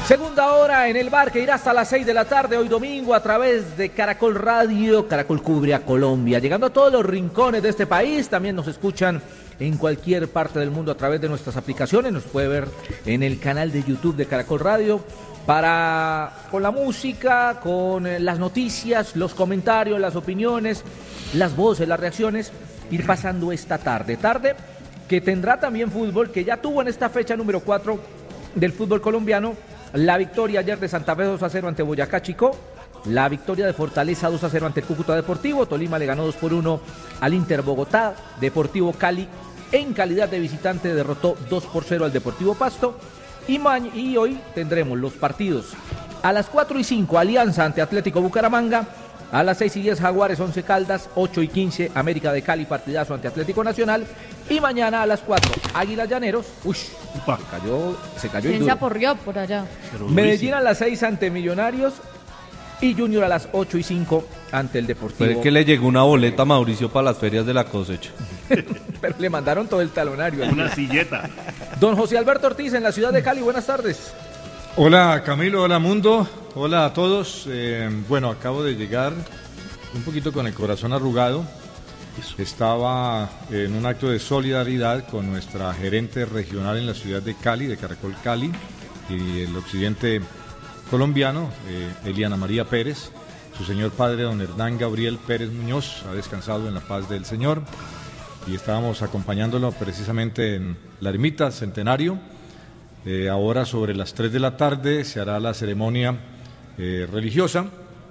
Segunda hora en el bar que irá hasta las 6 de la tarde hoy domingo a través de Caracol Radio. Caracol cubre a Colombia, llegando a todos los rincones de este país. También nos escuchan en cualquier parte del mundo a través de nuestras aplicaciones. Nos puede ver en el canal de YouTube de Caracol Radio con la música, con las noticias, los comentarios, las opiniones, las voces, las reacciones, ir pasando esta tarde que tendrá también fútbol, que ya tuvo en esta fecha número 4 del fútbol colombiano. La victoria ayer de Santa Fe 2-0 ante Boyacá Chicó, la victoria de Fortaleza 2-0 ante el Cúcuta Deportivo, Tolima le ganó 2-1 al Inter Bogotá, Deportivo Cali en calidad de visitante derrotó 2-0 al Deportivo Pasto, y hoy tendremos los partidos a las 4:05 Alianza ante Atlético Bucaramanga, a las 6:10 Jaguares 11 Caldas, 8:15 América de Cali partidazo ante Atlético Nacional, y mañana a las 4 Águilas Llaneros, se cayó ¿Quién se aporrió por allá? Medellín a las 6 ante Millonarios y Junior a las 8:05 ante el Deportivo. Fue que le llegó una boleta a Mauricio para las ferias de la cosecha. Pero le mandaron todo el talonario. Una silleta. Don José Alberto Ortiz en la ciudad de Cali, buenas tardes. Hola Camilo, hola mundo, hola a todos. Bueno, acabo de llegar un poquito con el corazón arrugado. Estaba en un acto de solidaridad con nuestra gerente regional en la ciudad de Cali, de Caracol Cali, y el occidente colombiano, Eliana María Pérez. Su señor padre, don Hernán Gabriel Pérez Muñoz, ha descansado en la paz del Señor, y estábamos acompañándolo precisamente en la ermita Centenario. Ahora sobre las 3 de la tarde se hará la ceremonia religiosa,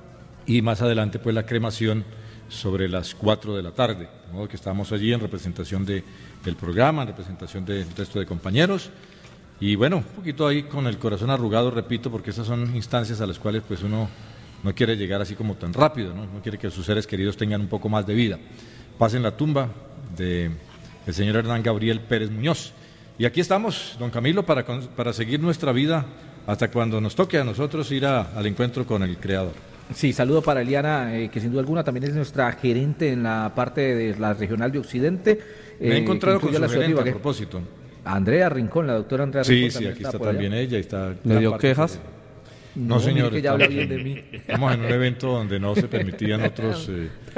y más adelante pues la cremación sobre las 4 de la tarde. De modo que estamos allí en representación del programa, en representación del resto de compañeros. Y bueno, un poquito ahí con el corazón arrugado, repito, porque esas son instancias a las cuales pues uno no quiere llegar así como tan rápido, ¿no? No quiere que sus seres queridos tengan un poco más de vida. Pasen la tumba del señor Hernán Gabriel Pérez Muñoz. Y aquí estamos, don Camilo, para seguir nuestra vida hasta cuando nos toque a nosotros ir al encuentro con el Creador. Sí, saludo para Eliana, que sin duda alguna también es nuestra gerente en la parte de la regional de Occidente. Me he encontrado con su gerente a propósito. Andrea Rincón, la doctora Andrea Rincón. Sí, aquí está también ella. ¿Le dio quejas? No, señor. Que ya habla bien de mí. Estamos en un evento donde no se permitían otros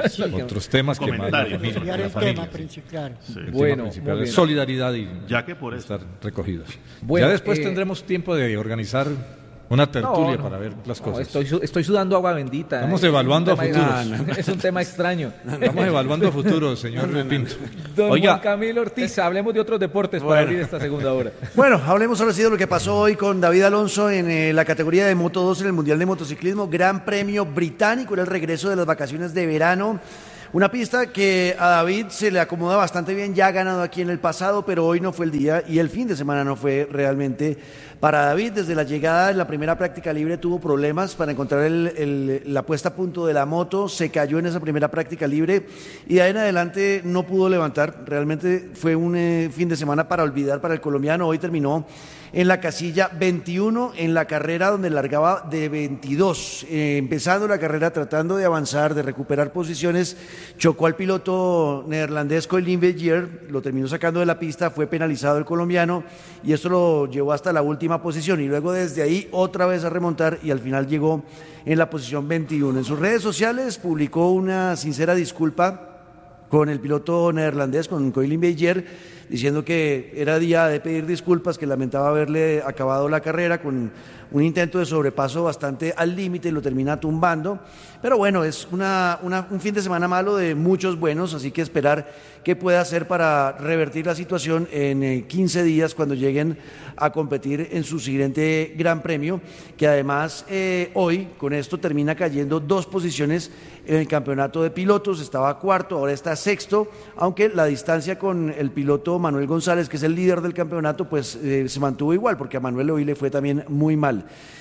temas que más la familia. Principal. Sí. El tema principal es solidaridad y ya que por eso estar recogidos. Bueno, ya después tendremos tiempo de organizar una tertulia para ver las cosas. Estoy sudando agua bendita. Estamos evaluando a futuros. Es un tema extraño. Estamos evaluando a futuros, señor Pinto. Don Juan Camilo Ortiz, hablemos de otros deportes para abrir esta segunda hora. Bueno, hablemos ahora sí de lo que pasó hoy con David Alonso en la categoría de Moto 2 en el Mundial de Motociclismo. Gran Premio Británico, era el regreso de las vacaciones de verano. Una pista que a David se le acomoda bastante bien, ya ha ganado aquí en el pasado, pero hoy no fue el día y el fin de semana no fue realmente para David. Desde la llegada en la primera práctica libre tuvo problemas para encontrar la puesta a punto de la moto, se cayó en esa primera práctica libre y de ahí en adelante no pudo levantar. Realmente fue un fin de semana para olvidar para el colombiano. Hoy terminó en la casilla 21 en la carrera donde largaba de 22. Empezando la carrera, tratando de avanzar, de recuperar posiciones, chocó al piloto neerlandés Colin Begier, lo terminó sacando de la pista, fue penalizado el colombiano y esto lo llevó hasta la última posición y luego desde ahí otra vez a remontar y al final llegó en la posición 21. En sus redes sociales publicó una sincera disculpa con el piloto neerlandés, con Colin Begier, diciendo que era día de pedir disculpas, que lamentaba haberle acabado la carrera con un intento de sobrepaso bastante al límite y lo termina tumbando. Pero bueno, es un fin de semana malo de muchos buenos, así que esperar qué puede hacer para revertir la situación en 15 días cuando lleguen a competir en su siguiente Gran Premio, que además hoy con esto termina cayendo 2 posiciones en el campeonato de pilotos. Estaba cuarto, ahora está sexto, aunque la distancia con el piloto Manuel González, que es el líder del campeonato, pues se mantuvo igual, porque a Manuel hoy le fue también muy mal.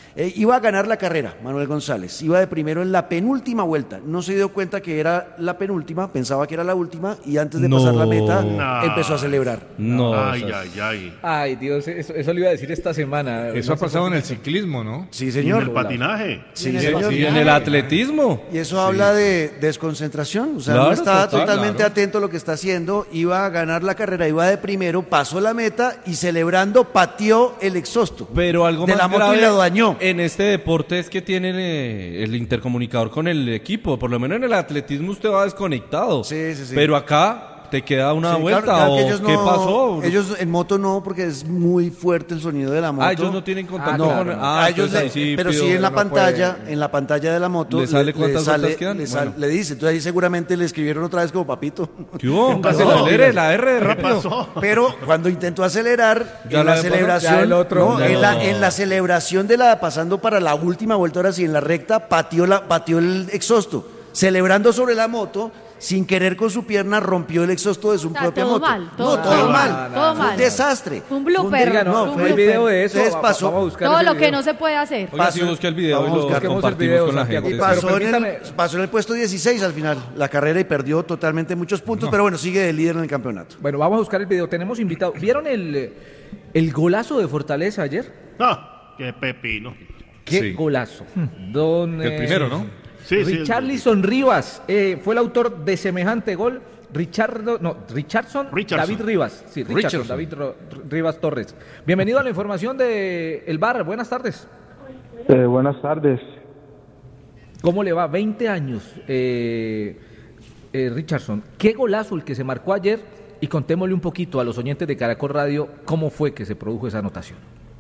Iba a ganar la carrera, Manuel González. Iba de primero en la penúltima vuelta. No se dio cuenta que era la penúltima, pensaba que era la última y antes de pasar la meta empezó a celebrar. Ay, Dios, eso le iba a decir esta semana. Eso ha pasado en el ciclismo, ¿no? Sí, señor. ¿En el patinaje? Sí, señor. Y en el atletismo. Y eso habla de desconcentración, o sea, no está totalmente atento a lo que está haciendo, iba a ganar la carrera, iba de primero, pasó la meta y celebrando pateó el exhausto. Pero algo de más la moto grave y la dañó. en este deporte es que tienen el intercomunicador con el equipo. Por lo menos en el atletismo usted va desconectado. Sí. Pero acá te queda una vuelta claro que o ellos ¿qué pasó? Ellos en moto no, porque es muy fuerte el sonido de la moto. Ellos no tienen contacto no, con... ellos pero sí en la pantalla, en la pantalla de la moto ¿Le sale cuántas vueltas quedan? Le dice, entonces ahí seguramente le escribieron otra vez como papito. ¿Qué hubo? Acelere, la R de rápido. Pero cuando intentó acelerar, Ya en la la de celebración, ya el otro. no, en la celebración de pasando para la última vuelta, ahora sí, en la recta, pateó el exhausto, celebrando sobre la moto. Sin querer con su pierna rompió el exhausto de su propia todo moto. mal, Todo mal. todo Fue mal. un desastre. Un blooper. Oiga, no, un fue el video blooper. de eso. Entonces pasó- Vamos a buscar Todo ese lo que video. no se puede hacer. Oiga, si busca el video y Vamos, lo busquemos el compartimos video, con la Santiago. Y gente. Pero pasó en el puesto 16 al final la carrera y perdió totalmente muchos puntos, pero bueno, sigue de líder en el campeonato. Bueno, vamos a buscar el video. Tenemos invitado. ¿Vieron el golazo de Fortaleza ayer? Qué pepino. ¿Qué Sí. golazo? Don, El primero, ¿no? Sí, Richarlison Rivas fue el autor de semejante gol. Richardson David Rivas. Sí, Richardson David Rivas Torres. Bienvenido a la información de El Bar. Buenas tardes. Buenas tardes. ¿Cómo le va? 20 años, Richardson. ¿Qué golazo el que se marcó ayer? Y contémosle un poquito a los oyentes de Caracol Radio cómo fue que se produjo esa anotación.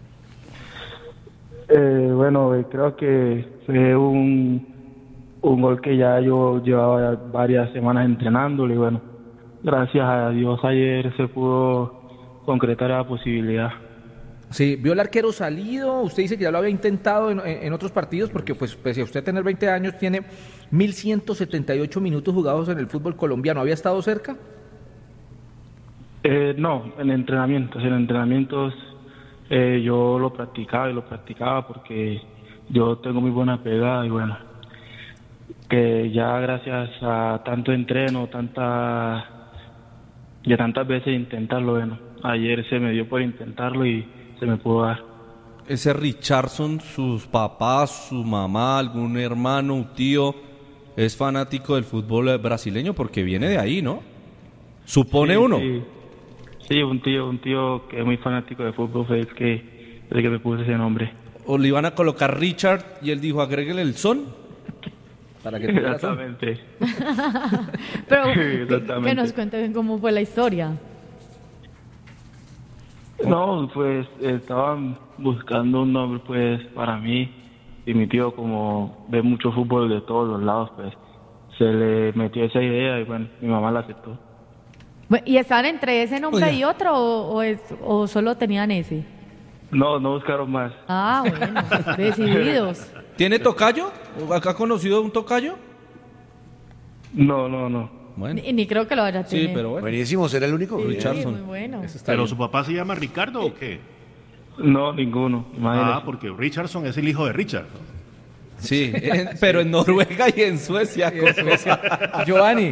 Creo que fue un gol que ya yo llevaba varias semanas entrenándolo y bueno, gracias a Dios ayer se pudo concretar la posibilidad. Sí, vio el arquero salido, usted dice que ya lo había intentado en otros partidos, porque pues pese a usted tener 20 años, tiene 1.178 minutos jugados en el fútbol colombiano. ¿Había estado cerca? No, en entrenamientos yo lo practicaba porque yo tengo muy buena pegada y bueno, que ya gracias a tanto entreno, tantas veces intentarlo, bueno, ayer se me dio por intentarlo y se me pudo dar. Ese Richardson, sus papás, su mamá, algún hermano, un tío, es fanático del fútbol brasileño porque viene de ahí, ¿no? Supone uno. Sí, un tío que es muy fanático de fútbol fue el que me puso ese nombre. O le iban a colocar Richard y él dijo, agréguele el son. Para que tuviera razón. Exactamente. Pero Exactamente. que nos cuente bien cómo fue la historia. No, pues estaban buscando un nombre pues para mí y mi tío como ve mucho fútbol de todos los lados pues se le metió esa idea y bueno, mi mamá la aceptó. Bueno, ¿y estaban entre ese nombre Oiga. y otro o solo tenían ese? No buscaron más. Ah, bueno, decididos. ¿Tiene tocayo? ¿Acá ha conocido un tocayo? No. Bueno, Ni creo que lo vaya a tener. sí, pero bueno. Buenísimo, será el único. Sí, Richardson. muy bueno. Eso está ¿Pero bien. su papá se llama Ricardo o qué? No, ninguno. Imagínese. Porque Richardson es el hijo de Richard. Sí, pero en Noruega y en Suecia. Giovanni.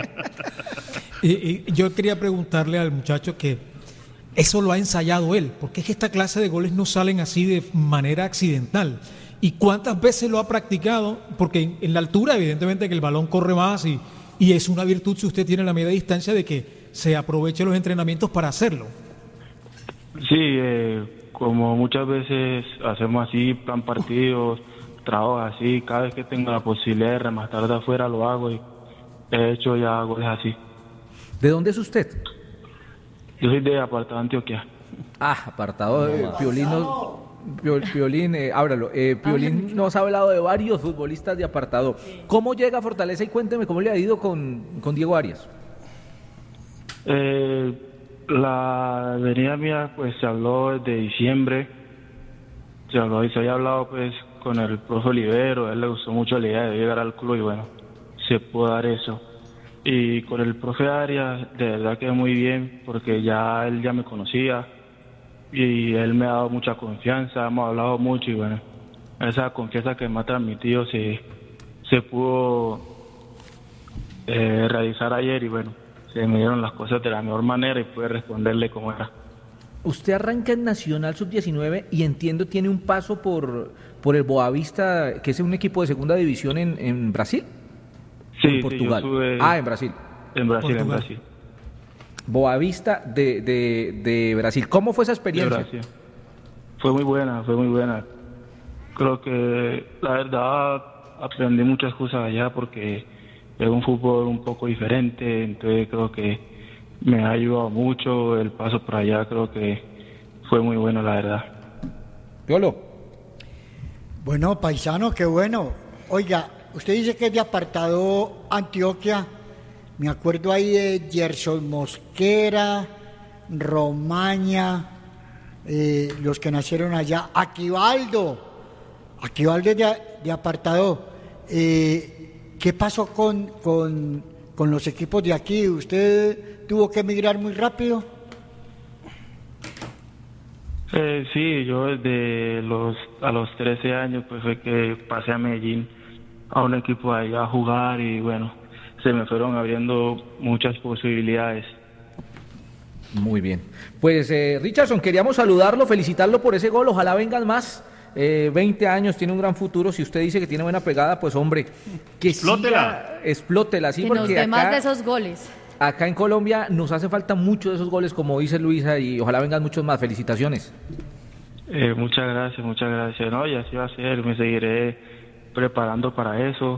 Y yo quería preguntarle al muchacho que eso lo ha ensayado él, porque es que esta clase de goles no salen así de manera accidental. ¿Y cuántas veces lo ha practicado? Porque en la altura, evidentemente, que el balón corre más y es una virtud si usted tiene la media distancia de que se aproveche los entrenamientos para hacerlo. Sí, como muchas veces hacemos así, plan partidos, trabajo así, cada vez que tengo la posibilidad de rematar de afuera lo hago y he hecho ya goles así. ¿De dónde es usted? Yo soy de Apartado Antioquia. Apartado de Piolín, ábralo. Piolín nos ha hablado de varios futbolistas de Apartado. ¿Cómo llega a Fortaleza? Y cuénteme cómo le ha ido con Diego Arias. La venida mía pues se habló desde diciembre, se había hablado pues con el profe Olivero, a él le gustó mucho la idea de llegar al club y bueno, se pudo dar eso. Y con el profe Arias, de verdad que muy bien, porque él ya me conocía y él me ha dado mucha confianza, hemos hablado mucho y bueno, esa confianza que me ha transmitido se pudo realizar ayer y bueno, se me dieron las cosas de la mejor manera y pude responderle como era. Usted arranca en Nacional Sub-19 y entiendo tiene un paso por el Boavista, que es un equipo de segunda división en Brasil. Sí, en Portugal. Sí, yo estuve En Brasil. En Brasil, Portugal. en Brasil. Boavista de Brasil. ¿Cómo fue esa experiencia? De Brasil. Fue muy buena. Creo que la verdad aprendí muchas cosas allá porque es un fútbol un poco diferente, entonces creo que me ha ayudado mucho el paso por allá, creo que fue muy bueno la verdad. Piolo. Bueno, paisano, qué bueno. Oiga, usted dice que es de Apartado Antioquia. Me acuerdo ahí de Gerson Mosquera, Romaña, los que nacieron allá. Aquivaldo es de Apartado. ¿Qué pasó con los equipos de aquí? ¿Usted tuvo que emigrar muy rápido? Sí, yo a los 13 años pues fue que pasé a Medellín a un equipo de allá a jugar y bueno, se me fueron abriendo muchas posibilidades. Muy bien. Pues Richardson, queríamos saludarlo, felicitarlo por ese gol, ojalá vengan más. 20 años, tiene un gran futuro. Si usted dice que tiene buena pegada, pues hombre, que explótela, sí, que porque nos dé acá, más de esos goles. Acá en Colombia nos hace falta mucho de esos goles, como dice Luisa, y ojalá vengan muchos más. Felicitaciones. Muchas gracias. No, y así va a ser, me seguiré preparando para eso.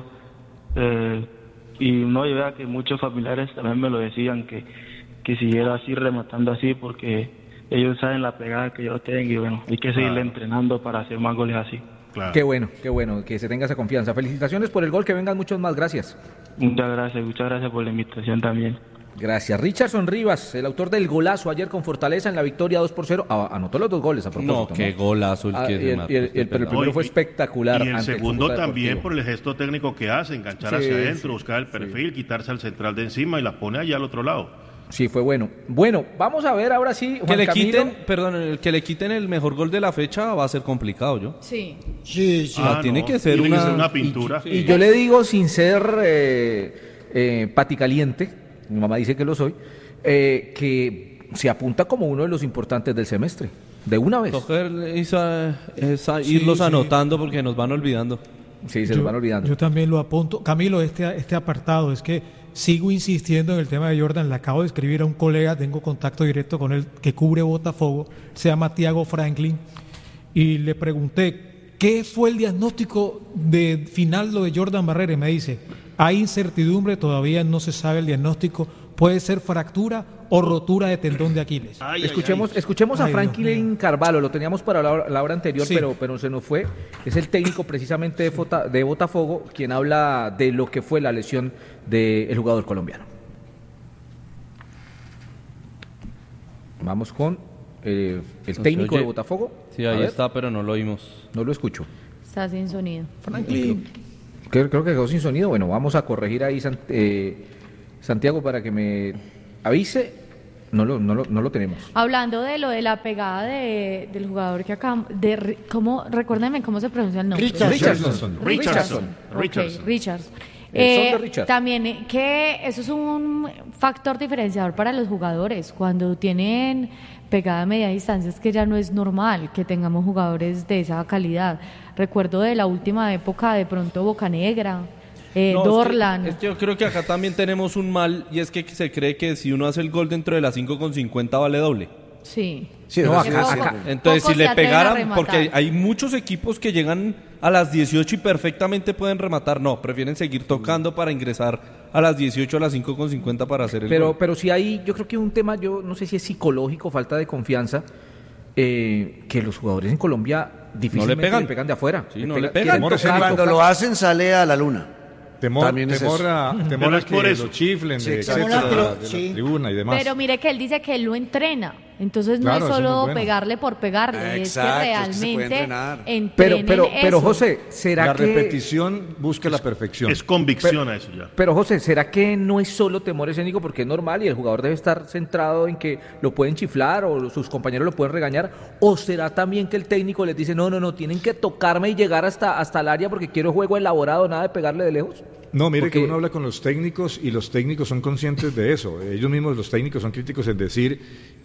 Y no, yo vea que muchos familiares también me lo decían, que siguiera así, rematando así, porque ellos saben la pegada que yo tengo y bueno, hay que seguirle entrenando para hacer más goles así. Claro. Qué bueno, que se tenga esa confianza. Felicitaciones por el gol, que vengan muchos más. Gracias. Muchas gracias por la invitación también. Gracias. Richardson Rivas, el autor del golazo ayer con Fortaleza en la victoria 2-0, anotó los 2 goles a propósito. No, qué golazo el que se mató. Pero el primero fue espectacular. Y el ante segundo Cúcuta también Deportivo. por el gesto técnico que hace, enganchar hacia adentro, buscar el perfil, quitarse al central de encima y la pone allá al otro lado. Sí, fue bueno. Bueno, vamos a ver ahora sí, Juan Camilo. Que le quiten el mejor gol de la fecha va a ser complicado, ¿yo? Sí. Sí. Tiene que ser una pintura. Y yo le digo sin ser paticaliente, mi mamá dice que lo soy, que se apunta como uno de los importantes del semestre, de una vez. Irlos anotando porque nos van olvidando. Sí, se nos van olvidando. Yo también lo apunto. Camilo, este apartado, es que sigo insistiendo en el tema de Jordan. Le acabo de escribir a un colega, tengo contacto directo con él, que cubre Botafogo, se llama Tiago Franklin, y le pregunté, ¿qué fue el diagnóstico de final lo de Jordan Barrera? Y me dice, hay incertidumbre, todavía no se sabe el diagnóstico, puede ser fractura o rotura de tendón de Aquiles. Escuchemos a Ay, Franklin Carvalho, lo teníamos para la hora anterior, Sí. pero se nos fue. Es el técnico precisamente de Botafogo quien habla de lo que fue la lesión del jugador colombiano. Vamos con el técnico de Botafogo. Sí, ahí está, pero no lo oímos. No lo escucho. Está sin sonido. Franklin. Creo que quedó sin sonido. Bueno, vamos a corregir ahí, Santiago, para que me avise. No lo tenemos. Hablando de lo de la pegada del jugador que acá, recuérdenme cómo se pronuncia el nombre. Richardson. Ok, Richardson. Son de Richard. También que eso es un factor diferenciador para los jugadores. Cuando tienen pegada a media distancia es que ya no es normal que tengamos jugadores de esa calidad. Recuerdo de la última época, de pronto Bocanegra, Dorlan. Es que yo creo que acá también tenemos un mal, y es que se cree que si uno hace el gol dentro de las 5,50 vale doble. Sí. Sí, No, no, acá. Entonces, Pocos si le se atreven a pegaran, rematar. porque hay muchos equipos que llegan a las 18 y perfectamente pueden rematar, no, prefieren seguir tocando para ingresar a las 18 a las 5,50 para hacer el gol. Pero sí hay, yo creo que un tema, yo no sé si es psicológico, falta de confianza, que los jugadores en Colombia difícilmente le pegan de afuera. Sí, no le pegan. quieren tocar, cuando tocar. lo hacen sale a la luna. Temor También es a Pero que es por eso. lo chiflen, Sí, etcétera, exacto. de Sí. la tribuna y demás. Pero mire que él dice que él lo entrena, Entonces no Claro, es eso es muy solo bueno. pegarle por pegarle, Exacto, es que es que se puede realmente entrenar. entrenen Pero eso. José, ¿será La que repetición busca la perfección. Es convicción a eso ya. Pero José, ¿será que no es solo temor escénico porque es normal y el jugador debe estar centrado en que lo pueden chiflar o sus compañeros lo pueden regañar? ¿O será también que el técnico les dice, no, tienen que tocarme y llegar hasta el área porque quiero juego elaborado, nada de pegarle de lejos? No, mire Porque- que uno habla con los técnicos y los técnicos son conscientes de eso. Ellos mismos, los técnicos, son críticos en decir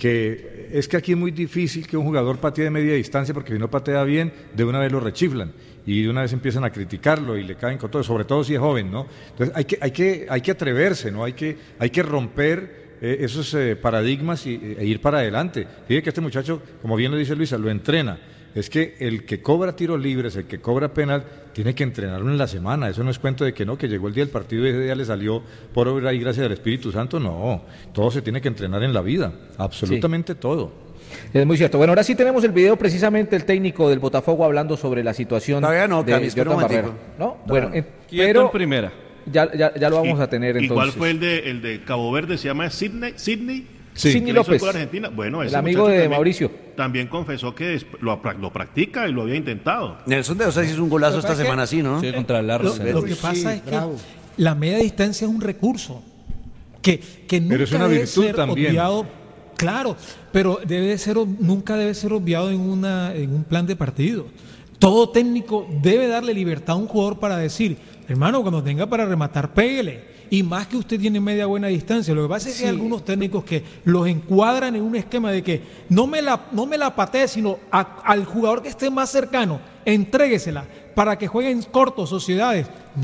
que es que aquí es muy difícil que un jugador patee de media distancia porque si no patea bien, de una vez lo rechiflan y de una vez empiezan a criticarlo y le caen con todo, sobre todo si es joven, ¿no? Entonces hay que atreverse, ¿no? Hay que romper esos paradigmas e ir para adelante. Fíjate que este muchacho, como bien lo dice Luisa, lo entrena. Es que el que cobra tiros libres, el que cobra penal, tiene que entrenarlo en la semana. Eso no es cuento de que no, que llegó el día del partido y ese día le salió por obra y gracia del Espíritu Santo. No, todo se tiene que entrenar en la vida, absolutamente todo. Es muy cierto. Bueno, ahora sí tenemos el video precisamente el técnico del Botafogo hablando sobre la situación Todavía no, de Cami, espera un Jordan momentico. Barrera. ¿No? Bueno, Quieto pero en primera. ya lo vamos a tener entonces. Igual fue el de Cabo Verde, se llama Sidney. Sí. Sidney que le hizo López, con Argentina. Bueno, el ese amigo muchacho de también- Mauricio. También confesó que lo practica y lo había intentado. Nelson de Osa hizo un golazo esta semana, sí, ¿no? Sí, contra el Lo Arsenal. que pasa es que bravo. la media distancia es un recurso que nunca es una debe virtud ser también. obviado. Claro, pero nunca debe ser obviado en un plan de partido. Todo técnico debe darle libertad a un jugador para decir, hermano, cuando tenga para rematar, péguele. Y más que usted tiene media buena distancia. Lo que pasa es que hay algunos técnicos que los encuadran en un esquema de que no me la patee, sino al jugador que esté más cercano, entréguesela para que jueguen cortos, sociedades.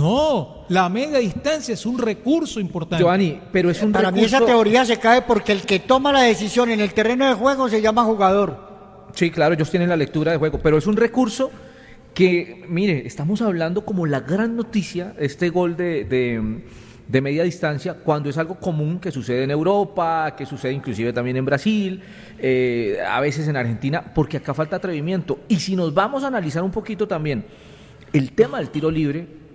No, la media distancia es un recurso importante. Giovanni, pero es un Para mí esa recurso- teoría se cae porque el que toma la decisión en el terreno de juego se llama jugador. Sí, claro, ellos tienen la lectura de juego, pero es un recurso que, mire, estamos hablando como la gran noticia, este gol de media distancia, cuando es algo común que sucede en Europa, que sucede inclusive también en Brasil, a veces en Argentina, porque acá falta atrevimiento. Y si nos vamos a analizar un poquito también el tema del tiro libre,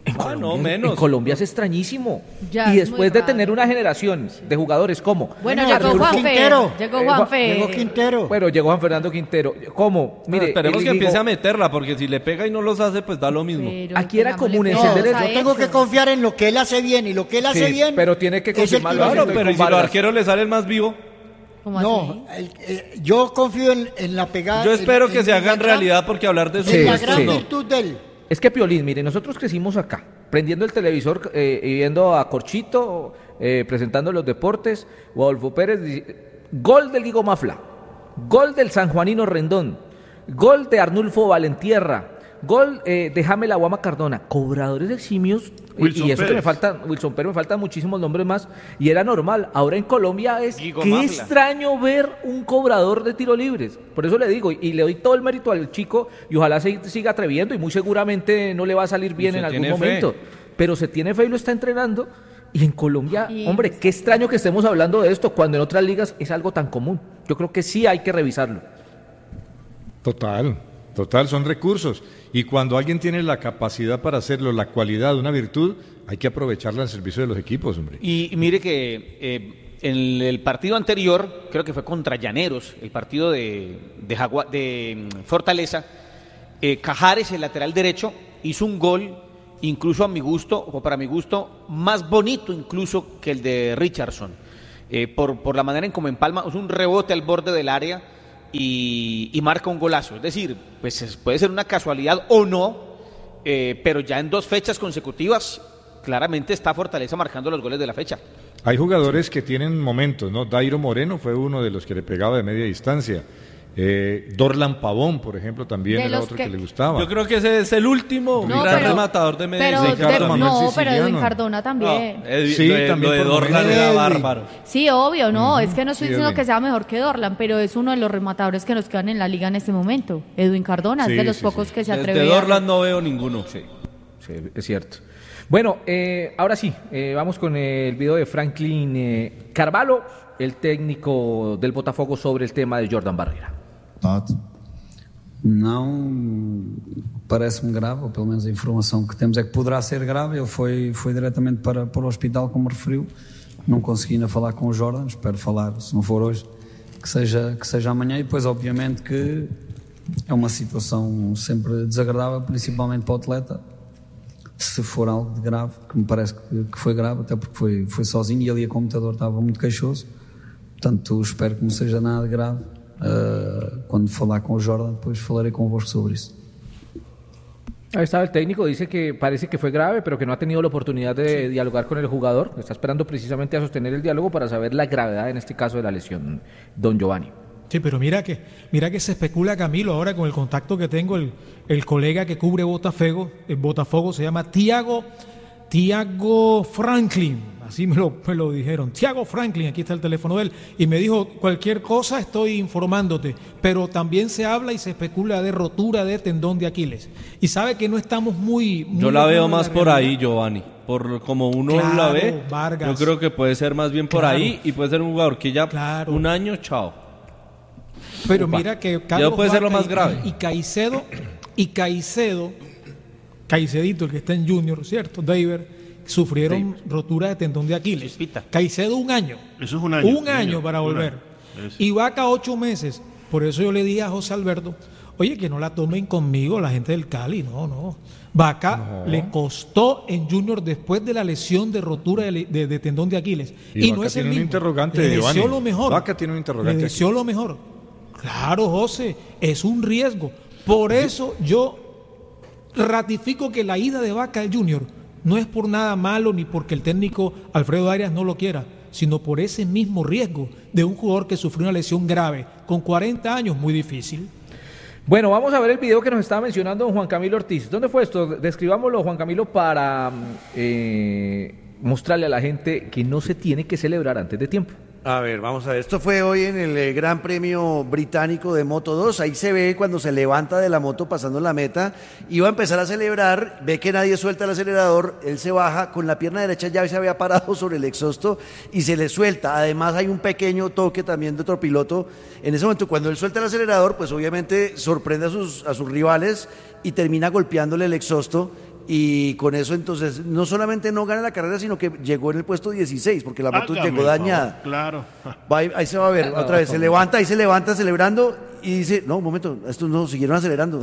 en Colombia es extrañísimo. Ya y es muy después de raro. tener una generación de jugadores como... Bueno, Bueno, llegó Arturo Juanfe. Quintero. Llegó Eh, Juanfe. Llegó Quintero. Bueno, llegó Juan Fernando Quintero. ¿Cómo? Mire, Esperemos él que dijo- empiece a meterla, porque si le pega y no los hace, pues da lo mismo. Pero Aquí era tengámosle común fe encender el- a Yo tengo eso. que confiar en lo que él hace bien y lo que él hace Sí, bien. pero tiene que es el confirmarlo tiro Claro, Estoy pero con ¿y si los Vargas. arqueros le sale el más vivo? ¿Cómo No, así? yo confío en la pegada. Yo espero que se en hagan la gran- realidad, porque hablar de Sí, En la supuestos gran no. virtud de él. Es que Piolín, mire, nosotros crecimos acá, prendiendo el televisor y viendo a Corchito, presentando los deportes, o Adolfo Pérez, gol del Guigo Mafla, gol del sanjuanino Rendón, gol de Arnulfo Valentierra, gol de Jamel Aguama Cardona, cobradores eximios, Wilson y eso que Pérez. me faltan, Wilson Pérez, me faltan muchísimos nombres más, y era normal. Ahora en Colombia es Guigo qué Mafla. extraño ver un cobrador de tiro libres. Por eso le digo, y le doy todo el mérito al chico, y ojalá se siga atreviendo, y muy seguramente no le va a salir bien se en algún tiene fe. momento. Pero se tiene fe y lo está entrenando. Y en Colombia, Y- hombre, qué extraño que estemos hablando de esto cuando en otras ligas es algo tan común. Yo creo que sí hay que revisarlo. Total, son recursos. Y cuando alguien tiene la capacidad para hacerlo, la cualidad, una virtud, hay que aprovecharla al servicio de los equipos, hombre. Y mire que en el partido anterior, creo que fue contra Llaneros, el partido de Fortaleza, Cajares, el lateral derecho, hizo un gol, incluso a mi gusto, o para mi gusto, más bonito incluso que el de Richardson. Por la manera en como empalma, es un rebote al borde del área y marca un golazo. Es decir, pues puede ser una casualidad o no, pero ya en 2 fechas consecutivas, claramente está Fortaleza marcando los goles de la fecha. Hay jugadores que tienen momentos, ¿no? Dairo Moreno fue uno de los que le pegaba de media distancia. Dorlan Pavón, por ejemplo, también De era los otro que- que le gustaba. Yo creo que ese es el último No, gran pero- rematador de media Pero, distancia. Ricardo Manuel no, pero Edwin Siciliano. Cardona también. Sí, lo de también por Dorlan momentos. era Edwin. bárbaro. Sí, obvio, no, es que no estoy Sí, diciendo Edwin. que sea mejor que Dorlan, pero es uno de los rematadores que nos quedan en la liga en este momento. Edwin Cardona Sí, es de los sí, pocos sí. que se De atreve a... Dorlan no veo ninguno. Sí, es cierto. Bueno, ahora sí, vamos con el video de Franklin Carvalho, el técnico del Botafogo, sobre el tema de Jordan Barrera. Não parece-me grave, ou pelo menos a informação que temos é que poderá ser grave. Ele foi diretamente para o hospital, como referiu. Não consegui ainda falar com o Jordan, espero falar, se não for hoje, seja amanhã, e depois obviamente que é uma situação sempre desagradável, principalmente para o atleta, se for algo de grave, que me parece que foi grave, até porque foi sozinho e ali a computador estava muito queixoso, portanto espero que não seja nada de grave. Quando falar con Jordan, pues falaré convosco sobre eso. Ahí estaba el técnico, dice que parece que fue grave, pero que no ha tenido la oportunidad de dialogar con el jugador. Está esperando precisamente a sostener el diálogo para saber la gravedad, en este caso, de la lesión, don Giovanni. Sí, pero mira que se especula, Camilo, ahora con el contacto que tengo, el colega que cubre Botafogo se llama Tiago Franklin, así me lo dijeron, Tiago Franklin, aquí está el teléfono de él, y me dijo, cualquier cosa estoy informándote, pero también se habla y se especula de rotura de tendón de Aquiles, y sabe que no estamos muy yo la veo más por ahí, Giovanni, por como uno la ve, Vargas. Yo creo que puede ser más bien por ahí, y puede ser un jugador que ya un año, chao. Pero mira que Carlos ya puede ser lo más grave. Y Caicedo, el que está en Junior, ¿cierto? David, sufrieron rotura de tendón de Aquiles. Caicedo un año. Eso es un año. Un año para volver. Y Vaca 8 meses. Por eso yo le dije a José Alberto, oye, que no la tomen conmigo la gente del Cali. No. Vaca le costó en Junior después de la lesión de rotura de tendón de Aquiles. Y no es el mismo. Un interrogante, le deseó lo mejor. Vaca tiene un interrogante. Le deseó lo mejor. Claro, José, es un riesgo. Por eso yo ratifico que la ida de Vaca al Junior no es por nada malo ni porque el técnico Alfredo Arias no lo quiera, sino por ese mismo riesgo de un jugador que sufrió una lesión grave con 40 años, muy difícil. Bueno, vamos a ver el video que nos estaba mencionando don Juan Camilo Ortiz. ¿Dónde fue esto? Describámoslo, Juan Camilo, para mostrarle a la gente que no se tiene que celebrar antes de tiempo. A ver, vamos a ver. Esto fue hoy en el Gran Premio Británico de Moto 2. Ahí se ve cuando se levanta de la moto pasando la meta. Iba a empezar a celebrar, ve que nadie suelta el acelerador, él se baja, con la pierna derecha ya se había parado sobre el exhausto y se le suelta. Además hay un pequeño toque también de otro piloto. En ese momento, cuando él suelta el acelerador, pues obviamente sorprende a sus rivales y termina golpeándole el exhausto. Y con eso entonces no solamente no gana la carrera, sino que llegó en el puesto 16, porque la moto llegó dañada. Claro. Ahí se va a ver, otra vez, se levanta celebrando y dice, no, un momento, estos no, siguieron acelerando.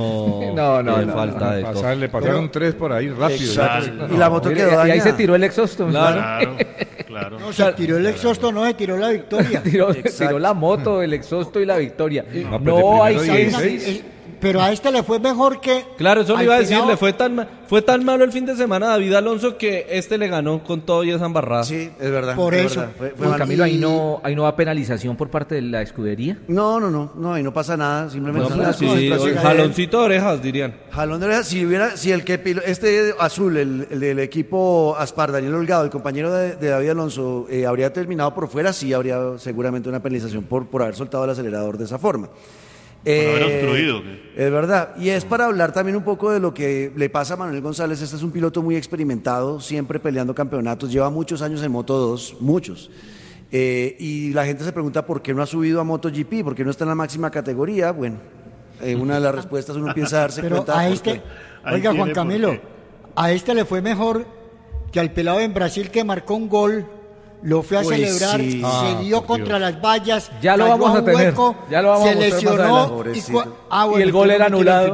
No. Falta de todo. Le pasaron 3 por ahí, rápido. Y la moto quedó dañada. Y ahí se tiró el exhausto. Claro. No, se tiró el exhausto, no, se tiró la victoria. tiró la moto, el exhausto y la victoria. No hay pero a este le fue mejor que... Claro, eso le iba a decir, le fue tan malo el fin de semana a David Alonso que este le ganó con todo y esa embarrada. Sí, es verdad. Por es eso. Verdad. Juan Camilo, ahí no va penalización por parte de la escudería. No, ahí no pasa nada, simplemente jaloncito de orejas, dirían. Jalón de orejas, si el que este azul, el del equipo Aspar, Daniel Holgado, el compañero de David Alonso, habría terminado por fuera, sí habría seguramente una penalización por haber soltado el acelerador de esa forma. Por haber obstruido. Es verdad, y es para hablar también un poco de lo que le pasa a Manuel González. Este es un piloto muy experimentado, siempre peleando campeonatos, lleva muchos años en Moto 2, muchos. Y la gente se pregunta por qué no ha subido a MotoGP, por qué no está en la máxima categoría. Bueno, una de las respuestas uno empieza a darse cuenta. Oiga, Juan Camilo, a este le fue mejor que al pelado en Brasil que marcó un gol. Lo fue a celebrar, sí. se dio contra las vallas, ya lo vamos a tener, ya lo vamos se lesionó y el gol era anulado.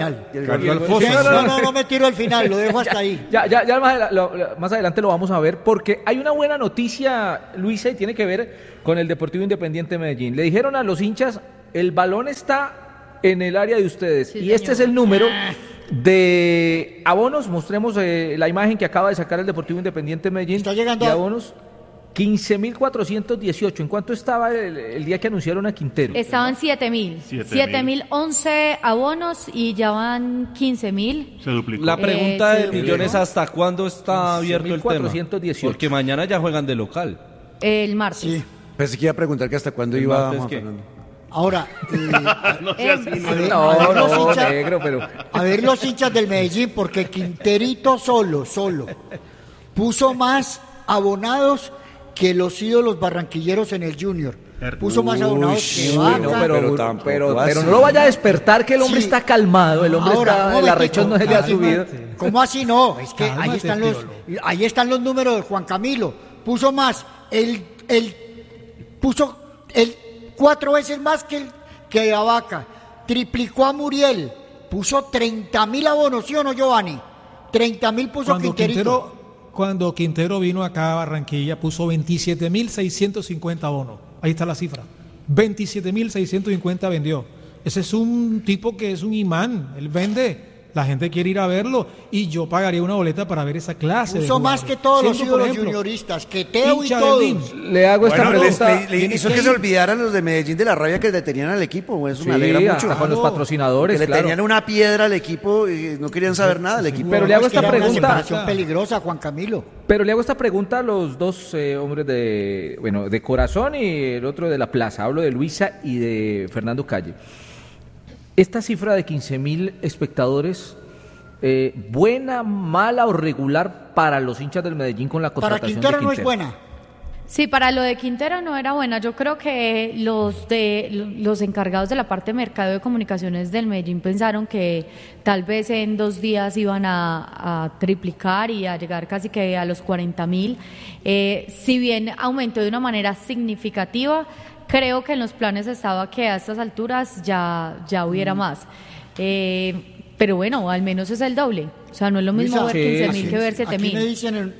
No me tiro al final, lo dejo hasta ahí. Ya más adelante lo vamos a ver, porque hay una buena noticia, Luisa, y tiene que ver con el Deportivo Independiente Medellín. Le dijeron a los hinchas, el balón está en el área de ustedes, sí, y este es el número de abonos. Mostremos la imagen que acaba de sacar el Deportivo Independiente Medellín. Está llegando de abonos. 15.418. ¿En cuánto estaba el día que anunciaron a Quintero? Estaban 7.000. 7.011 abonos y ya van 15.000. Se duplicó. La pregunta del millón es ¿hasta cuándo está abierto el tema? 418. Porque mañana ya juegan de local. El martes. Sí. Pensé que iba a preguntar que hasta cuándo iba a Ahora, a ver los hinchas del Medellín, porque Quinterito solo puso más abonados que los ídolos barranquilleros en el Junior. Puso más abonados que Vaca. Pero no lo vaya a despertar, que el hombre está calmado, el hombre está, el arrechón no se le ha subido. ¿Cómo así no? Es que ahí están los números de Juan Camilo. Puso más, 4 veces más que Vaca. Triplicó a Muriel. Puso 30.000 abonos, ¿sí o no, Giovanni? 30.000 puso Quinterito. Cuando Quintero vino acá a Barranquilla, puso 27.650 abonos. Ahí está la cifra. 27.650 vendió. Ese es un tipo que es un imán. Él vende. La gente quiere ir a verlo y yo pagaría una boleta para ver esa clase. Puso más que todos los ídolos junioristas, que Teo y todos. Le hago esta pregunta. Le hizo que se olvidaran los de Medellín de la rabia que le tenían al equipo. Eso me alegra mucho. Hasta con los patrocinadores. Que le tenían una piedra al equipo y no querían saber nada del equipo. Pero le hago esta pregunta. Una separación peligrosa, Juan Camilo. Pero le hago esta pregunta a los dos hombres de Corazón y el otro de La Plaza. Hablo de Luisa y de Fernando Calle. Esta cifra de 15.000 espectadores, ¿buena, mala o regular para los hinchas del Medellín con la contratación de Quintero? Para Quintero no es buena. Sí, para lo de Quintero no era buena. Yo creo que los encargados de la parte de mercado de comunicaciones del Medellín pensaron que tal vez en 2 días iban a triplicar y a llegar casi que a los 40.000. Si bien aumentó de una manera significativa, creo que en los planes estaba que a estas alturas ya hubiera más. Pero bueno, al menos es el doble. O sea, no es lo mismo ver 15.000 que ver 7.000. Aquí me dicen,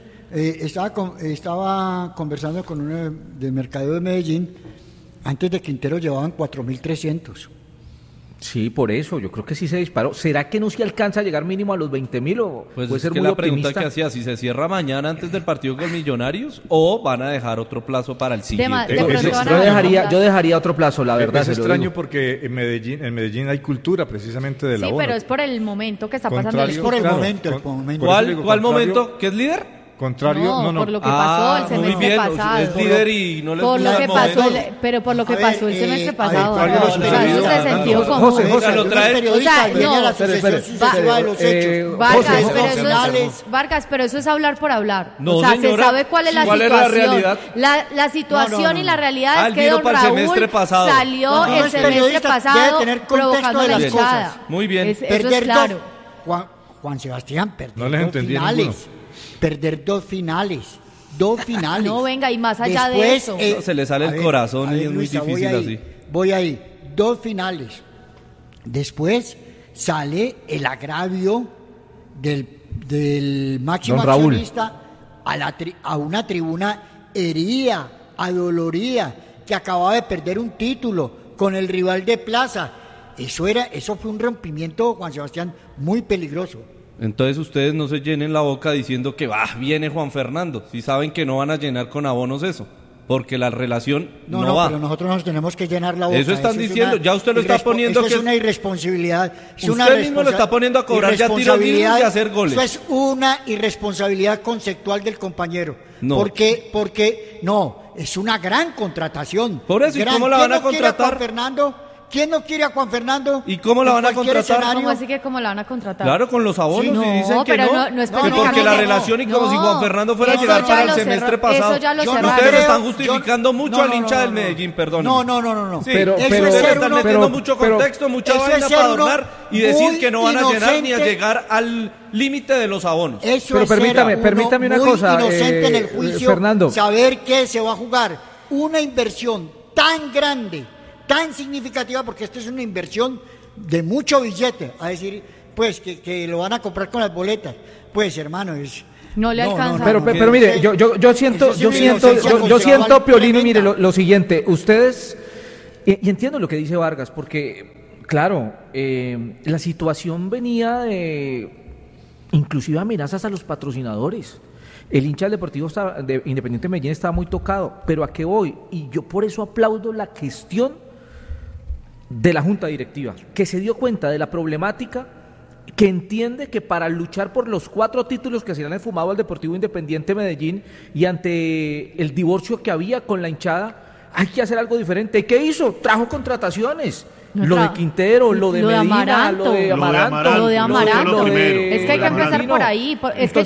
estaba conversando con uno de Mercadeo de Medellín, antes de Quintero llevaban 4.300. Sí, por eso, yo creo que sí se disparó. ¿Será que no se alcanza a llegar mínimo a los 20.000 o pues puede es ser que muy la optimista? pregunta que hacía, si se cierra mañana antes del partido con Millonarios o van a dejar otro plazo para el siguiente. Yo dejaría otro plazo, la verdad. Es extraño porque en Medellín hay cultura precisamente de la Sí, pero es por el momento que está pasando. Es por el momento. ¿Cuál momento? ¿Qué es líder? Contrario, no. Por lo que pasó el semestre pasado. Es líder y no les por gusta lo que el pasó momento. pero por lo que pasó el semestre pasado. o sea, eso es de sentido común. José, lo trae. O sea, no. Espere. Vargas, pero eso es hablar por hablar. No, o sea, señora, se sabe cuál es la ¿cuál situación. era la realidad? La situación y la realidad es que vino don para el Raúl semestre pasado. salió el semestre pasado provocando la hinchada. Muy bien. Eso es claro. Juan Sebastián, perder no les entendí finales. Perder 2 finales. 2 finales. No, venga, y más allá después, de eso. Se le sale el corazón y es muy Luisa, difícil así. Voy ahí. 2 finales. Después sale el agravio del máximo accionista a una tribuna herida, adolorida, que acababa de perder un título con el rival de Plaza. Eso fue un rompimiento, Juan Sebastián, muy peligroso. Entonces ustedes no se llenen la boca diciendo que viene Juan Fernando, si saben que no van a llenar con abonos eso, porque la relación no va. Pero nosotros nos tenemos que llenar la boca. Eso están diciendo, ya usted lo está poniendo eso es una irresponsabilidad. Usted mismo lo está poniendo a cobrar ya tiros libres y a hacer goles. Eso es una irresponsabilidad conceptual del compañero. No. Porque no, es una gran contratación. Por eso, ¿y cómo la van a contratar? ¿Quién no quiere a Juan Fernando? ¿Y cómo la van a contratar? ¿Cómo así que cómo la van a contratar? Claro, con los abonos. Sí, y dicen que pero no. No es porque la relación y como si Juan Fernando fuera a llegar para el semestre pasado. Eso ya lo Ustedes lo están justificando mucho al hincha del Medellín, perdón. No. Sí, pero ustedes están metiendo mucho contexto, mucha vaina para adornar y decir que no van a llenar ni a llegar al límite de los abonos. Eso pero permítame una cosa, inocente en el juicio, Fernando. Saber que se va a jugar una inversión tan grande, tan significativa, porque esto es una inversión de mucho billete, a decir, pues, que lo van a comprar con las boletas. Pues, hermano, no le alcanza. Pero mire, yo siento, Piolín, mire lo siguiente, ustedes, y entiendo lo que dice Vargas, porque, claro, la situación venía de, inclusive amenazas a los patrocinadores. El hincha del Deportivo de Independiente Medellín estaba muy tocado, pero ¿a qué voy? Y yo por eso aplaudo la gestión de la Junta Directiva, que se dio cuenta de la problemática, que entiende que para luchar por los 4 títulos que se le han esfumado al Deportivo Independiente Medellín y ante el divorcio que había con la hinchada, hay que hacer algo diferente. ¿Y qué hizo? Trajo contrataciones. Lo de Quintero, lo de Medina, lo de Amaranto. Es que hay que empezar por ahí. Es que